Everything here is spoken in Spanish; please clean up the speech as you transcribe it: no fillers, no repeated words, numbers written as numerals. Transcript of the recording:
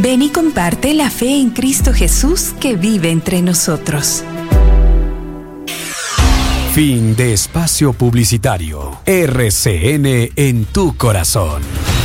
Ven y comparte la fe en Cristo Jesús que vive entre nosotros. Fin de espacio publicitario. RCN en tu corazón.